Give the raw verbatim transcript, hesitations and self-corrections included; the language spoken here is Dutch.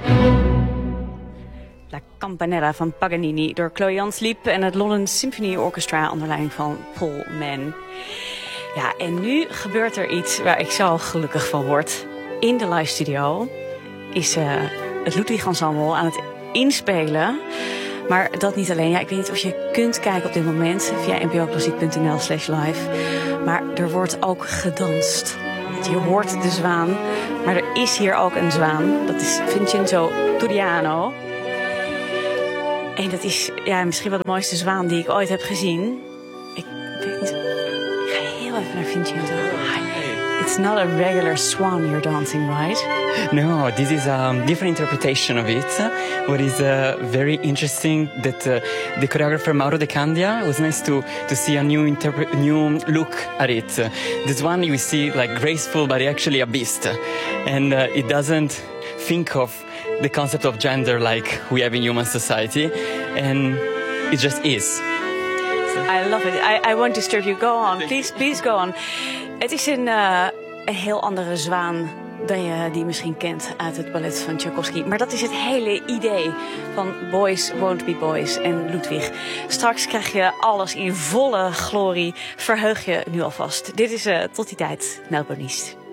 La Campanella van Paganini door Chloe Jansliep en het London Symphony Orchestra onder leiding van Paul Mann. Ja, en nu gebeurt er iets waar ik zo gelukkig van word. In de live studio is uh, het Ludwig Ensemble aan het inspelen. Maar dat niet alleen. Ja, ik weet niet of je kunt kijken op dit moment via n p o klassiek punt n l slash live. Maar er wordt ook gedanst. Je hoort de zwaan, maar er is hier ook een zwaan. Dat is Vincenzo Turiano. En dat is ja, misschien wel de mooiste zwaan die ik ooit heb gezien. Ik weet niet. Ik ga heel even naar Vincenzo. It's not a regular swan you're dancing, right? No, this is a different interpretation of it. What is uh, very interesting that uh, the choreographer Mauro De Candia was nice to to see a new interpre- new look at it. Uh, this one you see like graceful, but actually a beast, and uh, it doesn't think of the concept of gender like we have in human society, and it just is. I love it. I, I won't disturb you. Go on, please, please go on. Het is een, uh, een heel andere zwaan dan je die misschien kent uit het ballet van Tchaikovsky. Maar dat is het hele idee van Boys Won't Be Boys en Ludwig. Straks krijg je alles in volle glorie. Verheug je nu alvast. Dit is uh, tot die tijd Melbonist.